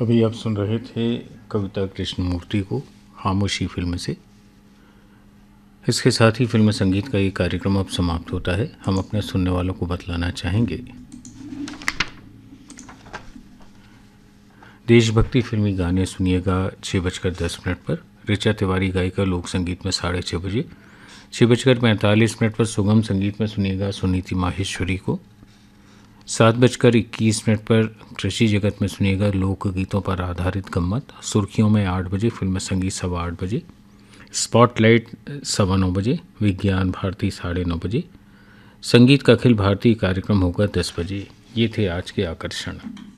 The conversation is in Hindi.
अभी आप सुन रहे थे कविता कृष्णमूर्ति को खामोशी फिल्म से। इसके साथ ही फिल्म संगीत का ये कार्यक्रम अब समाप्त होता है। हम अपने सुनने वालों को बतलाना चाहेंगे, देशभक्ति फिल्मी गाने सुनिएगा 6:10 पर। ऋचा तिवारी गायिका लोक संगीत में 6:30 बजे। 6:45 पर सुगम संगीत में सुनिएगा सुनीति माहेश्वरी को। 7:21 पर कृषि जगत में सुनिएगा लोकगीतों पर आधारित गम्मत। सुर्खियों में 8 बजे, फिल्म संगीत 8:15 बजे, स्पॉटलाइट 9:15 बजे, विज्ञान भारती 9:30 बजे, संगीत का अखिल भारतीय कार्यक्रम होगा 10 बजे। ये थे आज के आकर्षण।